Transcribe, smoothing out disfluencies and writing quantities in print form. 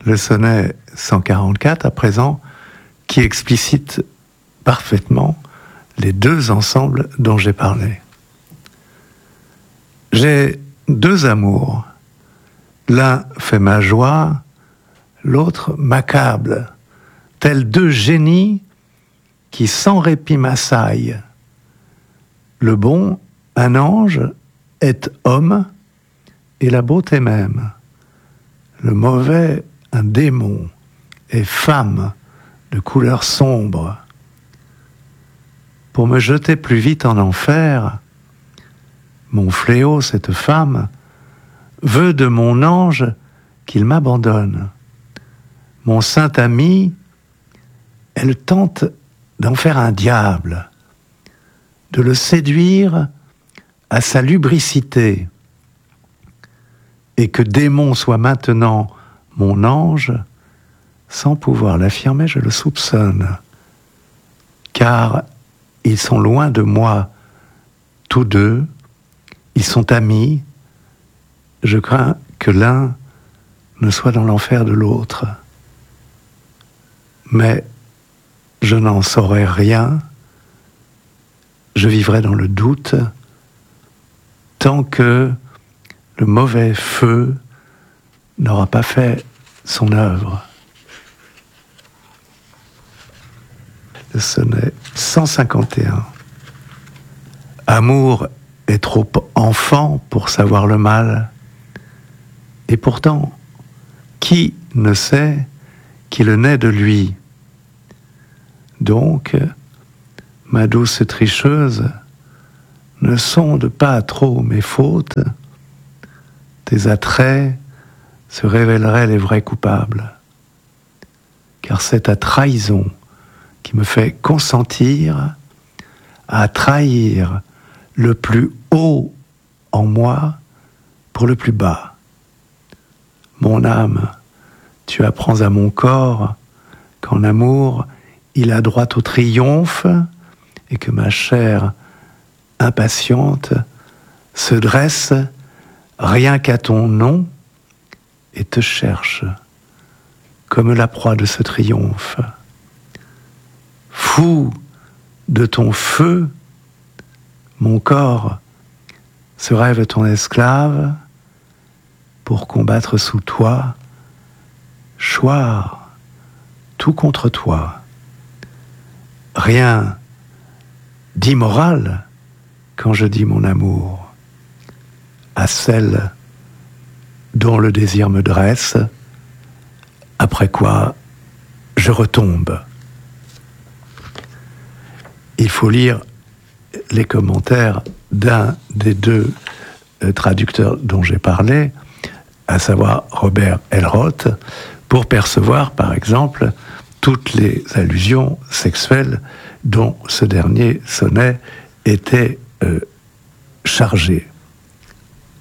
le sonnet 144 à présent, qui explicite parfaitement les deux ensembles dont j'ai parlé. J'ai deux amours. L'un fait ma joie, l'autre m'accable, tels deux génies qui sans répit m'assaillent. Le bon, un ange, est homme, et la beauté même. Le mauvais, un démon, est femme de couleur sombre. Pour me jeter plus vite en enfer, mon fléau, cette femme, veut de mon ange qu'il m'abandonne. Mon saint ami, elle tente d'en faire un diable, de le séduire à sa lubricité, et que démon soit maintenant mon ange, sans pouvoir l'affirmer, je le soupçonne, car ils sont loin de moi, tous deux, ils sont amis, je crains que l'un ne soit dans l'enfer de l'autre. Mais je n'en saurais rien, je vivrai dans le doute, tant que le mauvais feu n'aura pas fait son œuvre. Le sonnet 151. Amour est trop enfant pour savoir le mal, et pourtant, qui ne sait qu'il naît de lui? Donc, ma douce tricheuse, ne sonde pas trop mes fautes, tes attraits se révéleraient les vrais coupables. Car c'est ta trahison qui me fait consentir à trahir le plus haut en moi pour le plus bas. Mon âme, tu apprends à mon corps qu'en amour, il a droit au triomphe et que ma chair impatiente se dresse rien qu'à ton nom et te cherche comme la proie de ce triomphe. Fou de ton feu, mon corps se rêve ton esclave pour combattre sous toi, choir tout contre toi. Rien d'immoral quand je dis mon amour à celle dont le désir me dresse, après quoi je retombe. Il faut lire les commentaires d'un des deux traducteurs dont j'ai parlé, à savoir Robert Elroth, pour percevoir, par exemple, toutes les allusions sexuelles dont ce dernier sonnet était chargé.